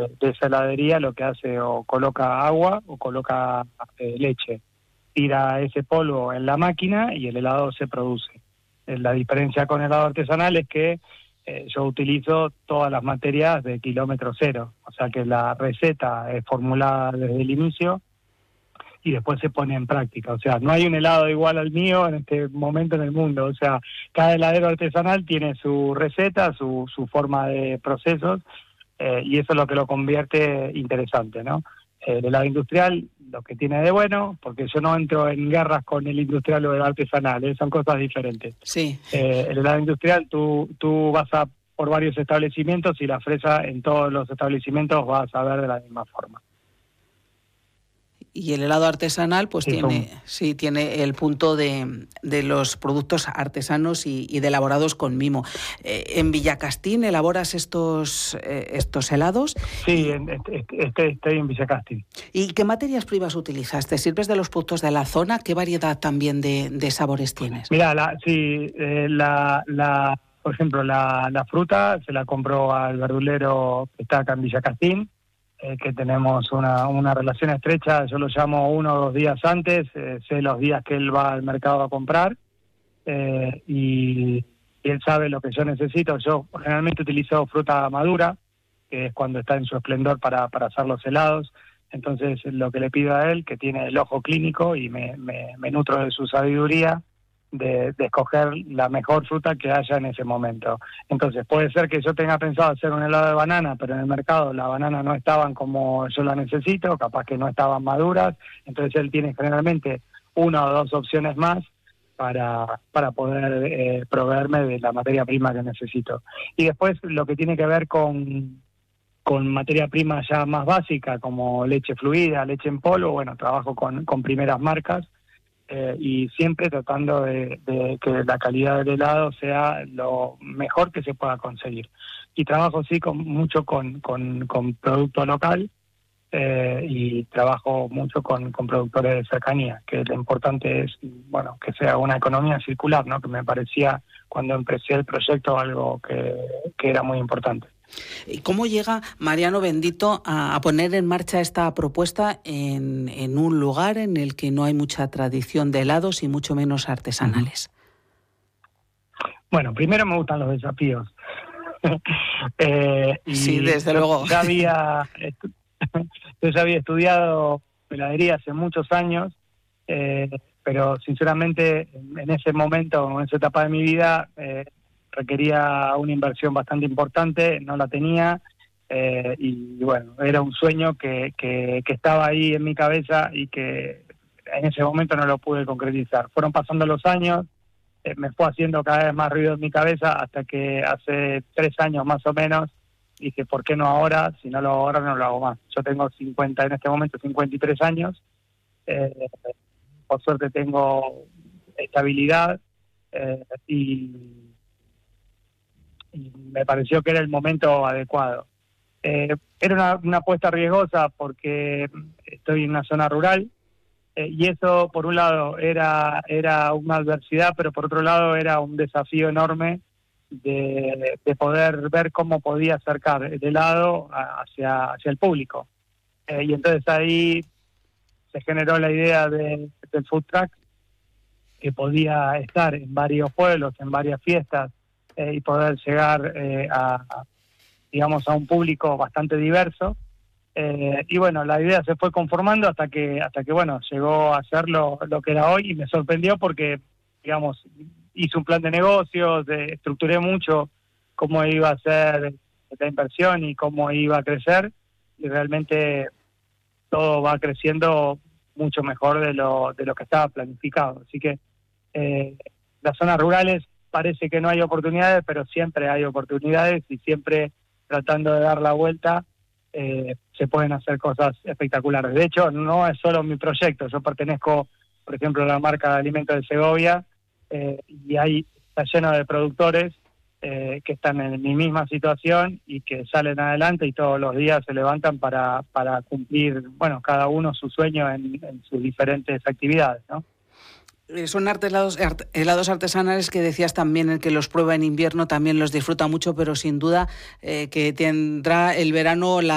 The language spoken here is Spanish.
de esa heladería lo que hace o coloca agua o coloca leche. Tira ese polvo en la máquina y el helado se produce. La diferencia con helado artesanal es que yo utilizo todas las materias de kilómetro cero, o sea que la receta es formulada desde el inicio y después se pone en práctica. O sea, no hay un helado igual al mío en este momento en el mundo. O sea, cada heladero artesanal tiene su receta, su forma de procesos, y eso es lo que lo convierte interesante, ¿no? El helado industrial, lo que tiene de bueno, porque yo no entro en guerras con el industrial o el artesanal, son cosas diferentes. Sí. El helado industrial, tú vas a por varios establecimientos y la fresa en todos los establecimientos vas a ver de la misma forma. Y el helado artesanal pues sí, tiene el punto de los productos artesanos y de elaborados con mimo. ¿En Villacastín elaboras estos helados? Sí, estoy en Villacastín. ¿Y qué materias primas utilizas? ¿Te sirves de los productos de la zona? ¿Qué variedad también de sabores tienes? Mira, por ejemplo, la fruta se la compro al verdulero que está acá en Villacastín, que tenemos una relación estrecha. Yo lo llamo 1 o 2 días antes, sé los días que él va al mercado a comprar, y él sabe lo que yo necesito. Yo generalmente utilizo fruta madura, que es cuando está en su esplendor para hacer los helados. Entonces lo que le pido a él, que tiene el ojo clínico y me nutro de su sabiduría, de escoger la mejor fruta que haya en ese momento. Entonces puede ser que yo tenga pensado hacer un helado de banana, pero en el mercado las bananas no estaban como yo las necesito, capaz que no estaban maduras, entonces él tiene generalmente 1 o 2 opciones más para poder proveerme de la materia prima que necesito. Y después lo que tiene que ver con materia prima ya más básica, como leche fluida, leche en polvo, bueno, trabajo con primeras marcas, y siempre tratando de que la calidad del helado sea lo mejor que se pueda conseguir. Y trabajo sí mucho con producto local, y trabajo mucho con productores de cercanía, que lo importante es, bueno, que sea una economía circular, ¿no? Que me parecía cuando empecé el proyecto algo que era muy importante. ¿Y cómo llega Mariano Bendito a poner en marcha esta propuesta en un lugar en el que no hay mucha tradición de helados y mucho menos artesanales? Bueno, primero me gustan los desafíos. Y sí, desde luego. Yo ya había estudiado heladería hace muchos años, pero sinceramente en ese momento, en esa etapa de mi vida, requería una inversión bastante importante, no la tenía, y bueno, era un sueño que estaba ahí en mi cabeza y que en ese momento no lo pude concretizar. Fueron pasando los años, me fue haciendo cada vez más ruido en mi cabeza hasta que hace 3 años más o menos dije, ¿por qué no ahora? Si no lo hago ahora, no lo hago más. Yo tengo en este momento 53 años, por suerte tengo estabilidad, y me pareció que era el momento adecuado. Era una apuesta riesgosa porque estoy en una zona rural, y eso por un lado era una adversidad, pero por otro lado era un desafío enorme de poder ver cómo podía acercar el helado hacia el público. Y entonces ahí se generó la idea del food truck, que podía estar en varios pueblos, en varias fiestas, y poder llegar digamos, a un público bastante diverso. Y bueno, la idea se fue conformando hasta que bueno, llegó a ser lo que era hoy, y me sorprendió porque, digamos, hice un plan de negocios, estructuré mucho cómo iba a ser la inversión y cómo iba a crecer, y realmente todo va creciendo mucho mejor de lo que estaba planificado. Así que las zonas rurales parece que no hay oportunidades, pero siempre hay oportunidades, y siempre tratando de dar la vuelta se pueden hacer cosas espectaculares. De hecho, no es solo mi proyecto. Yo pertenezco, por ejemplo, a la marca de alimentos de Segovia, y ahí está lleno de productores que están en mi misma situación y que salen adelante y todos los días se levantan para cumplir, bueno, cada uno su sueño en sus diferentes actividades, ¿no? Son helados artesanales que decías también, el que los prueba en invierno también los disfruta mucho, pero sin duda que tendrá el verano